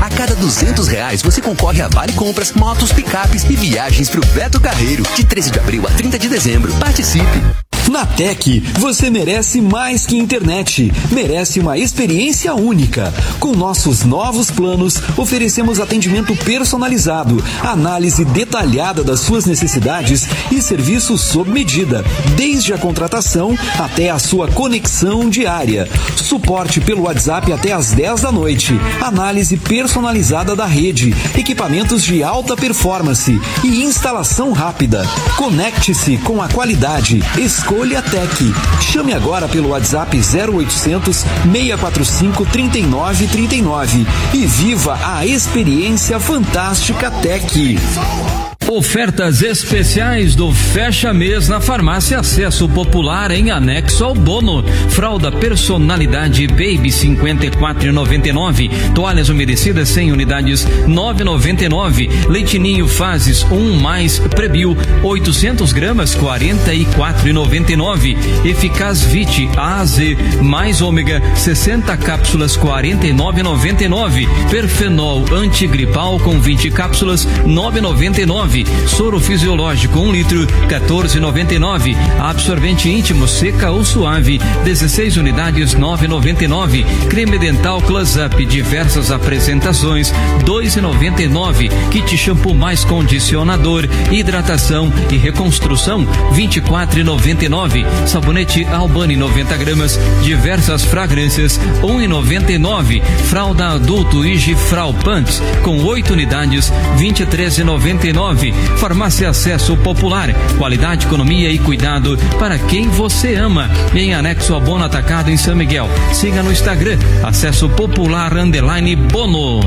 A cada R$200 você concorre a vale compras, motos, picapes e viagens pro Beto Carreiro, de 13 de abril a 30 de dezembro. Participe! Na Tec, você merece mais que internet, merece uma experiência única. Com nossos novos planos, oferecemos atendimento personalizado, análise detalhada das suas necessidades e serviços sob medida, desde a contratação até a sua conexão diária. Suporte pelo WhatsApp até às 10 da noite, análise personalizada da rede, equipamentos de alta performance e instalação rápida. Conecte-se com a qualidade. Escolha Tec. Chame agora pelo WhatsApp 0800 645 3939 e viva a experiência fantástica Tec. Ofertas especiais do Fecha Mês na Farmácia Acesso Popular em anexo ao bono. Fralda Personalidade Baby 54,99. Toalhas umedecidas 100 unidades 9,99. Leitinho Fases 1 mais Prebil 800 gramas 44,99. Eficaz Vit A a Z mais ômega 60 cápsulas 49,99. Perfenol antigripal com 20 cápsulas 9,99. Soro fisiológico 1 litro 14,99. Absorvente íntimo seca ou suave 16 unidades 9,99. Creme dental Close Up diversas apresentações 2,99. Kit shampoo mais condicionador, hidratação e reconstrução 24,99. Sabonete Albani 90 gramas diversas fragrâncias 1,99. Fralda adulto Igifral Pants com 8 unidades 23,99. Farmácia Acesso Popular, qualidade, economia e cuidado para quem você ama. Em anexo ao Bono Atacado em São Miguel. Siga no Instagram, Acesso Popular _Bono.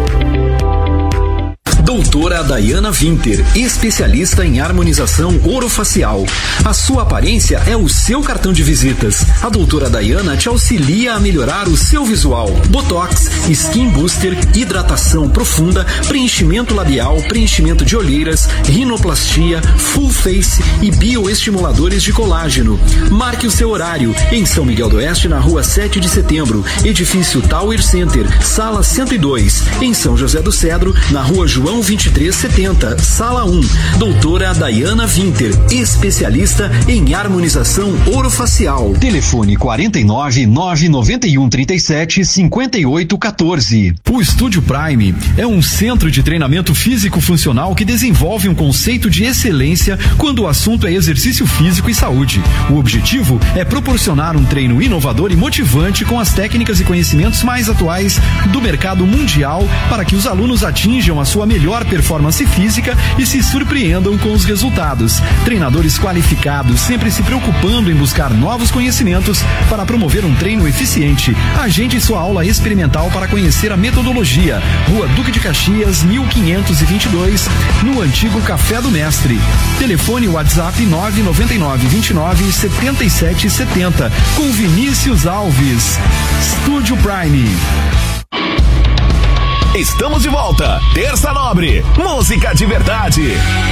Doutora Dayana Winter, especialista em harmonização orofacial. A sua aparência é o seu cartão de visitas. A doutora Dayana te auxilia a melhorar o seu visual. Botox, Skin Booster, hidratação profunda, preenchimento labial, preenchimento de olheiras, rinoplastia, full face e bioestimuladores de colágeno. Marque o seu horário em São Miguel do Oeste, na rua 7 de setembro, edifício Tower Center, sala 102. Em São José do Cedro, na rua João 2370, sala 1. Doutora Dayana Winter, especialista em harmonização orofacial. Telefone 49 991 37 58 14. O Estúdio Prime é um centro de treinamento físico-funcional que desenvolve um conceito de excelência quando o assunto é exercício físico e saúde. O objetivo é proporcionar um treino inovador e motivante com as técnicas e conhecimentos mais atuais do mercado mundial para que os alunos atinjam a sua melhor performance física e se surpreendam com os resultados. Treinadores qualificados, sempre se preocupando em buscar novos conhecimentos para promover um treino eficiente. Agende sua aula experimental para conhecer a metodologia. Rua Duque de Caxias, 1522, no antigo Café do Mestre. Telefone WhatsApp 999 29 77 70 com Vinícius Alves. Estúdio Prime. Estamos de volta. Terça Nobre. Música de verdade.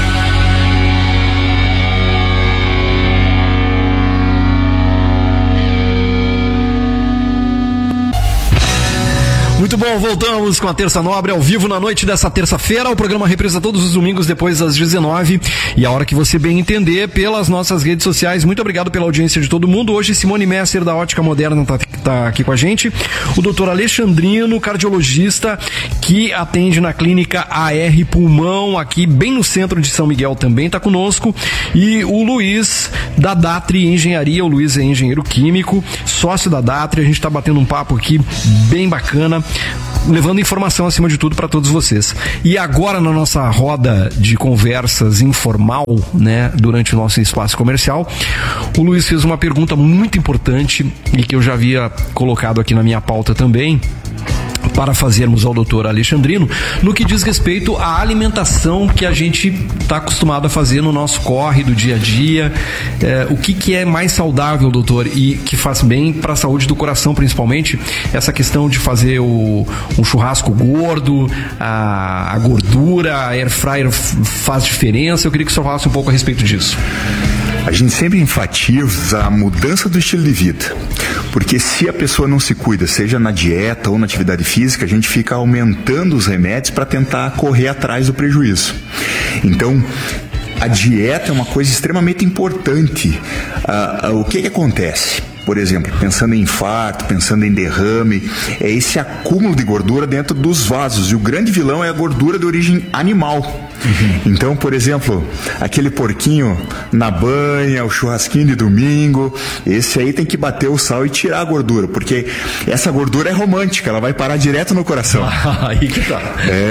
Muito bom, voltamos com a Terça Nobre ao vivo na noite dessa terça-feira. O programa reprisa todos os domingos depois das 19 e a hora que você bem entender pelas nossas redes sociais. Muito obrigado pela audiência de todo mundo. Hoje Simone Messer da Ótica Moderna tá aqui com a gente. O doutor Alexandrino, cardiologista, que atende na clínica AR Pulmão, aqui bem no centro de São Miguel, também está conosco. E o Luiz da Datri Engenharia. O Luiz é engenheiro químico, sócio da Datri. A gente está batendo um papo aqui bem bacana, levando informação acima de tudo para todos vocês. E agora na nossa roda de conversas informal, né, durante o nosso espaço comercial, o Luiz fez uma pergunta muito importante e que eu já havia colocado aqui na minha pauta também, para fazermos ao doutor Alexandrino, no que diz respeito à alimentação que a gente está acostumado a fazer no nosso corre do dia a dia. O que é mais saudável, doutor, e que faz bem para a saúde do coração, principalmente? Essa questão de fazer um churrasco gordo, a gordura, a air fryer faz diferença. Eu queria que o senhor falasse um pouco a respeito disso. A gente sempre enfatiza a mudança do estilo de vida. Porque se a pessoa não se cuida, seja na dieta ou na atividade física, a gente fica aumentando os remédios para tentar correr atrás do prejuízo. Então, a dieta é uma coisa extremamente importante. O que acontece? Por exemplo, pensando em infarto, pensando em derrame, é esse acúmulo de gordura dentro dos vasos. E o grande vilão é a gordura de origem animal. Então, por exemplo, aquele porquinho na banha, o churrasquinho de domingo, esse aí tem que bater o sal e tirar a gordura, porque essa gordura é romântica, ela vai parar direto no coração. Aí que tá.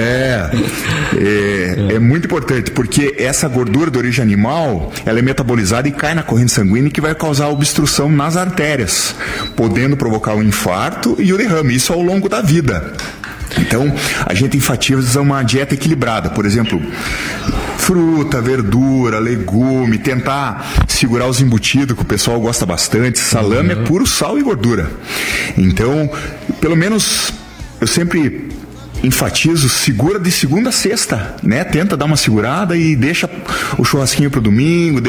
É muito importante, porque essa gordura de origem animal, ela é metabolizada e cai na corrente sanguínea, que vai causar obstrução nas artérias, podendo provocar o infarto e o derrame, isso ao longo da vida. Então, a gente enfatiza uma dieta equilibrada, por exemplo, fruta, verdura, legume, tentar segurar os embutidos, que o pessoal gosta bastante. Salame é puro sal e gordura. Então, pelo menos, eu sempre enfatizo, segura de segunda a sexta, né? Tenta dar uma segurada e deixa o churrasquinho pro domingo,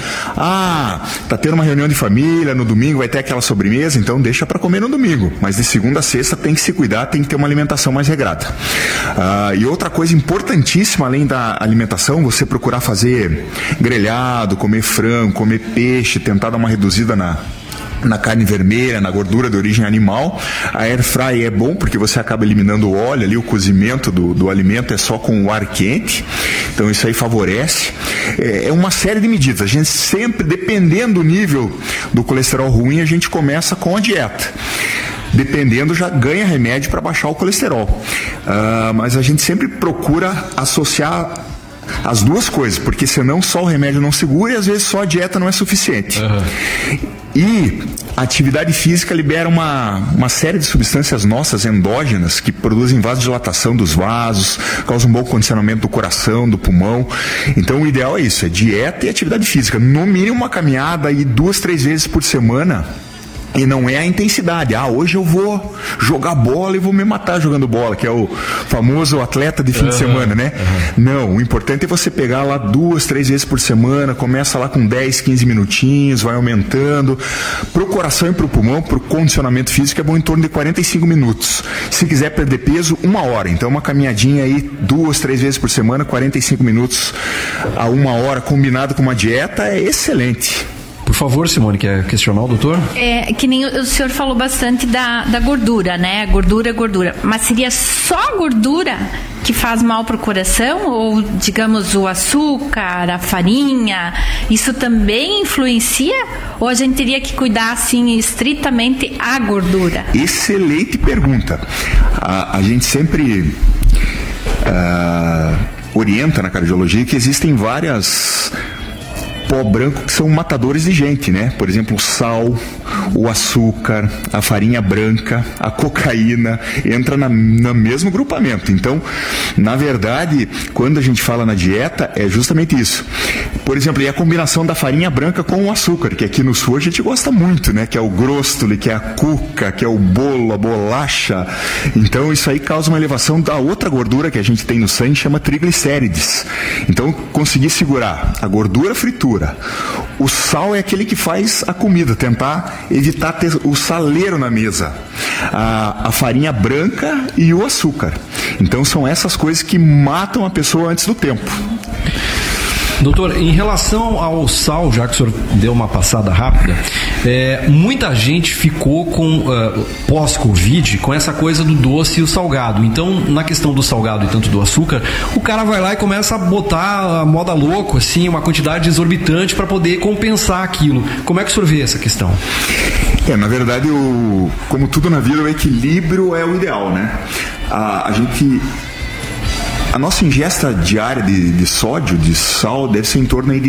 tá tendo uma reunião de família, no domingo vai ter aquela sobremesa, então deixa para comer no domingo, mas de segunda a sexta tem que se cuidar, tem que ter uma alimentação mais regrada. E outra coisa importantíssima, além da alimentação, você procurar fazer grelhado, comer frango, comer peixe, tentar dar uma reduzida na carne vermelha, na gordura de origem animal. A air fry é bom porque você acaba eliminando o óleo ali, o cozimento do alimento é só com o ar quente, então isso aí favorece. É uma série de medidas, a gente sempre, dependendo do nível do colesterol ruim, a gente começa com a dieta. Dependendo, já ganha remédio para baixar o colesterol. Mas a gente sempre procura associar as duas coisas, porque senão só o remédio não segura e às vezes só a dieta não é suficiente. E a atividade física libera uma série de substâncias nossas endógenas que produzem vasodilatação dos vasos, causam um bom condicionamento do coração, do pulmão. Então o ideal é isso, é dieta e atividade física, no mínimo uma caminhada aí 2-3 vezes por semana. E não é a intensidade, hoje eu vou jogar bola e vou me matar jogando bola, que é o famoso atleta de fim de semana, né? Não, o importante é você pegar lá 2-3 vezes por semana, começa lá com 10-15 minutinhos, vai aumentando. Pro coração e pro pulmão, pro condicionamento físico, é bom em torno de 45 minutos. Se quiser perder peso, 1 hora. Então uma caminhadinha aí 2-3 vezes por semana, 45 minutos a 1 hora, combinado com uma dieta, é excelente. Por favor, Simone, quer questionar o doutor? Que nem o senhor falou bastante da gordura, né? Gordura. Mas seria só a gordura que faz mal para o coração? Ou, digamos, o açúcar, a farinha, isso também influencia? Ou a gente teria que cuidar, assim, estritamente a gordura? Excelente pergunta. A gente sempre orienta na cardiologia que existem várias pó branco que são matadores de gente, né? Por exemplo, o sal, o açúcar, a farinha branca, a cocaína, entra no mesmo grupamento. Então, na verdade, quando a gente fala na dieta, é justamente isso. Por exemplo, e a combinação da farinha branca com o açúcar, que aqui no sul a gente gosta muito, né? Que é o grostoli, que é a cuca, que é o bolo, a bolacha. Então, isso aí causa uma elevação da outra gordura que a gente tem no sangue, chama triglicérides. Então, conseguir segurar a gordura fritura. O sal é aquele que faz a comida, tentar evitar ter o saleiro na mesa. A farinha branca e o açúcar. Então são essas coisas que matam a pessoa antes do tempo. Doutor, em relação ao sal, já que o senhor deu uma passada rápida, muita gente ficou com, pós-Covid, com essa coisa do doce e o salgado. Então, na questão do salgado e tanto do açúcar, o cara vai lá e começa a botar a moda louco, assim, uma quantidade exorbitante para poder compensar aquilo. Como é que o senhor vê essa questão? Na verdade, como tudo na vida, o equilíbrio é o ideal, né? A nossa ingesta diária de sódio, de sal, deve ser em torno aí de